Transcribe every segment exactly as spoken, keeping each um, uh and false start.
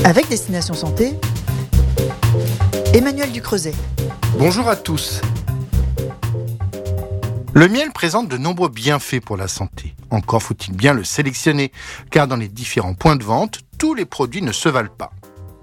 Avec Destination Santé, Emmanuel Ducreuset. Bonjour à tous. Le miel présente de nombreux bienfaits pour la santé. Encore faut-il bien le sélectionner, car dans les différents points de vente, tous les produits ne se valent pas.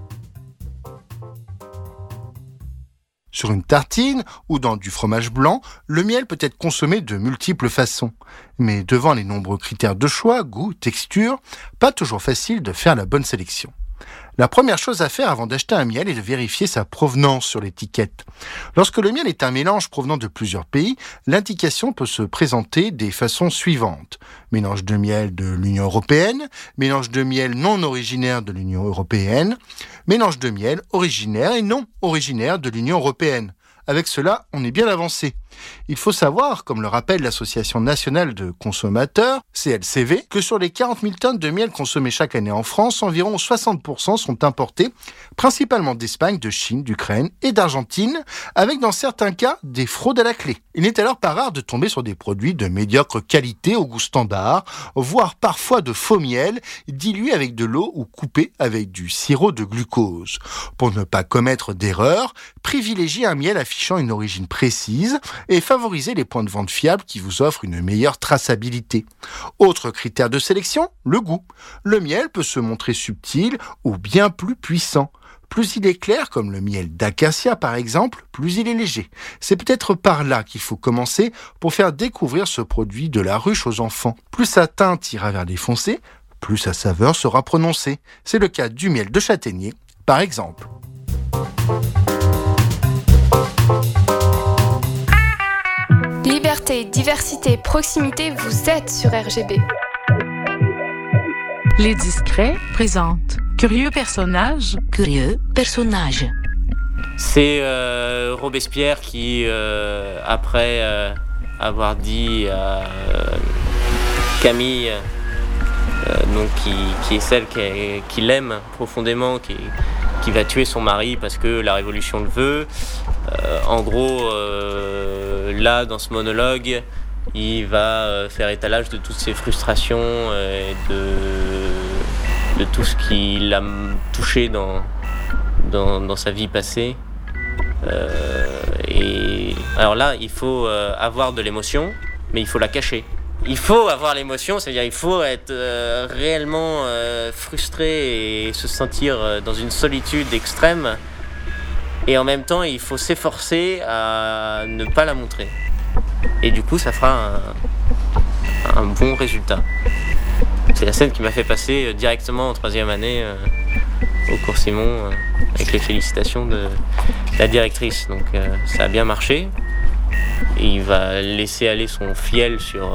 Sur une tartine ou dans du fromage blanc, le miel peut être consommé de multiples façons. Mais devant les nombreux critères de choix, goût, texture, pas toujours facile de faire la bonne sélection. La première chose à faire avant d'acheter un miel est de vérifier sa provenance sur l'étiquette. Lorsque le miel est un mélange provenant de plusieurs pays, l'indication peut se présenter des façons suivantes. Mélange de miel de l'Union européenne, mélange de miel non originaire de l'Union européenne, mélange de miel originaire et non originaire de l'Union européenne. Avec cela, on est bien avancé. Il faut savoir, comme le rappelle l'Association nationale de consommateurs, C L C V, que sur les quarante mille tonnes de miel consommées chaque année en France, environ soixante pour cent sont importés, principalement d'Espagne, de Chine, d'Ukraine et d'Argentine, avec dans certains cas des fraudes à la clé. Il n'est alors pas rare de tomber sur des produits de médiocre qualité au goût standard, voire parfois de faux miel, dilués avec de l'eau ou coupés avec du sirop de glucose. Pour ne pas commettre d'erreur, privilégiez un miel affichant une origine précise et favorisez les points de vente fiables qui vous offrent une meilleure traçabilité. Autre critère de sélection, le goût. Le miel peut se montrer subtil ou bien plus puissant. Plus il est clair, comme le miel d'acacia par exemple, plus il est léger. C'est peut-être par là qu'il faut commencer pour faire découvrir ce produit de la ruche aux enfants. Plus sa teinte ira vers les foncés, plus sa saveur sera prononcée. C'est le cas du miel de châtaignier, par exemple. Liberté, diversité, proximité, vous êtes sur R G B. Les Discrets présentent Curieux personnage. Curieux personnage. C'est euh, Robespierre qui, euh, après euh, avoir dit à euh, Camille, euh, donc qui, qui est celle qui, est, qui l'aime profondément, qui, qui va tuer son mari parce que la Révolution le veut. Euh, en gros, euh, là, dans ce monologue, il va euh, faire étalage de toutes ses frustrations euh, et de, de tout ce qui l'a touché dans, dans, dans sa vie passée. Euh, et alors là, il faut euh, avoir de l'émotion, mais il faut la cacher. Il faut avoir l'émotion, c'est-à-dire il faut être euh, réellement euh, frustré et se sentir euh, dans une solitude extrême. Et en même temps, il faut s'efforcer à ne pas la montrer. Et du coup, ça fera un, un bon résultat. C'est la scène qui m'a fait passer directement en troisième année euh, au cours Simon, euh, avec les félicitations de la directrice. Donc euh, ça a bien marché. Et il va laisser aller son fiel sur